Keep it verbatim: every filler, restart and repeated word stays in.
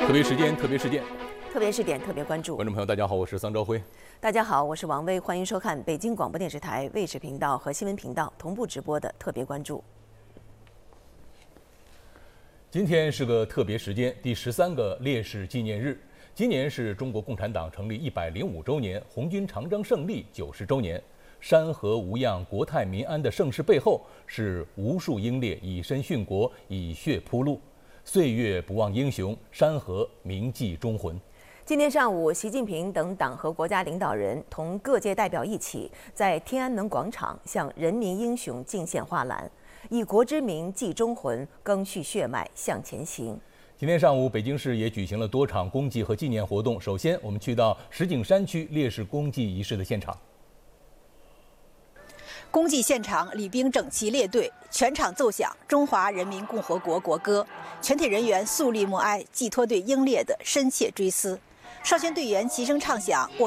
特别时间，特别事件， 特别试点，特别关注。 观众朋友，大家好，我是桑昭辉。 大家好，我是王威，欢迎收看北京广播电视台卫视频道和新闻频道同步直播的特别关注。 今天是个特别时间，第十三个烈士纪念日。今年是中国共产党成立一百零五周年，红军长征胜利九十周年。山河无恙、国泰民安的盛世背后，是无数英烈以身殉国、以血铺路。岁月不忘英雄，山河铭记忠魂。 今天上午，习近平等党和国家领导人同各界代表一起，在天安门广场向人民英雄敬献花篮，以国之名记忠魂，赓续血脉向前行。 今天上午，北京市也举行了多场公祭和纪念活动。首先，我们去到石景山区烈士公祭仪式的现场。 公祭现场，礼兵整齐列队，全场奏响《中华人民共和国国歌》，全体人员肃立默哀，寄托对英烈的深切追思。少先队员齐声唱响：“我